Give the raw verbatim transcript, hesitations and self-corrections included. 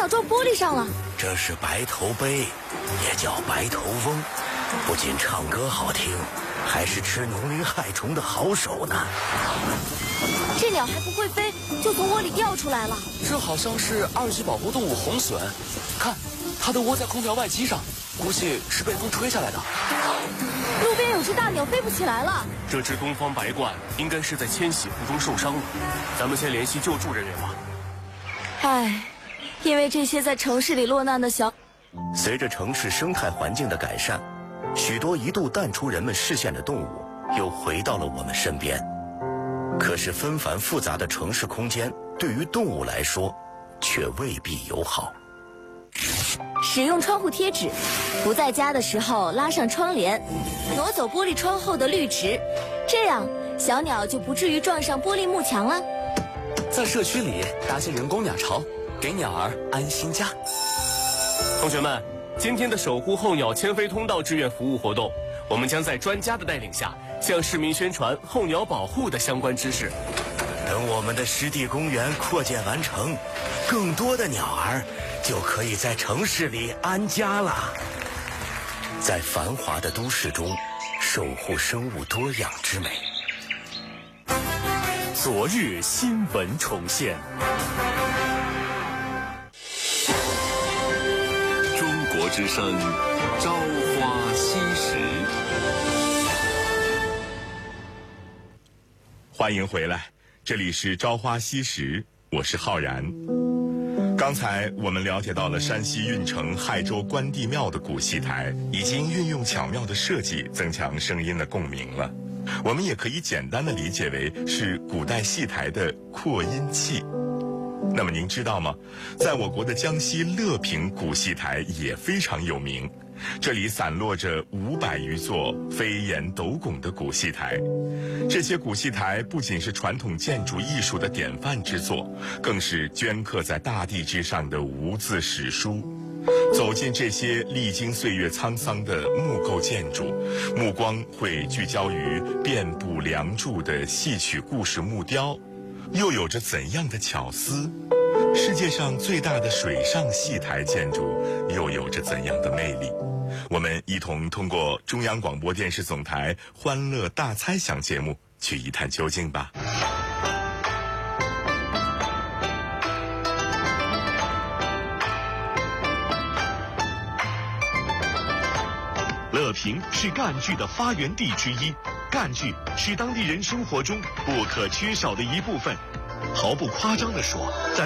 鸟撞玻璃上了。 这是白头杯，也叫白头翁，不仅唱歌好听，还是吃农林害虫的好手呢。 这鸟还不会飞，就从窝里掉出来了。 这好像是二级保护动物红隼，看，它的窝在空调外机上，估计是被风吹下来的。 路边有只大鸟飞不起来了。 这只东方白鹳应该是在迁徙途中受伤了，咱们先联系救助人员吧。 唉，因为这些在城市里落难的小…… 随着城市生态环境的改善，许多一度淡出人们视线的动物又回到了我们身边。可是纷繁复杂的城市空间对于动物来说却未必友好。 使用窗户贴纸，不在家的时候拉上窗帘，挪走玻璃窗后的绿植，这样小鸟就不至于撞上玻璃幕墙了。 在社区里搭建人工鸟巢，给鸟儿安心家。 同学们，今天的守护候鸟迁飞通道志愿服务活动，我们将在专家的带领下向市民宣传候鸟保护的相关知识。 等我们的湿地公园扩建完成，更多的鸟儿就可以在城市里安家了。在繁华的都市中，守护生物多样之美。 昨日新闻重现。 中国之声，朝花夕拾。 欢迎回来，这里是朝花夕拾，我是浩然。刚才我们了解到了山西运城亥州关帝庙的古戏台已经运用巧妙的设计增强声音的共鸣了。我们也可以简单的理解为是古代戏台的扩音器。那么您知道吗？在我国的江西乐平古戏台也非常有名，这里散落着五百余座飞檐斗拱的古戏台。这些古戏台不仅是传统建筑艺术的典范之作，更是镌刻在大地之上的无字史书。走进这些历经岁月沧桑的木构建筑，目光会聚焦于遍布梁柱的戏曲故事木雕，又有着怎样的巧思？世界上最大的水上戏台建筑又有着怎样的魅力？我们一同通过中央广播电视总台欢乐大猜想节目去一探究竟吧。 乐平是赣剧的发源地之一，赣剧是当地人生活中不可缺少的一部分。毫不夸张地说，在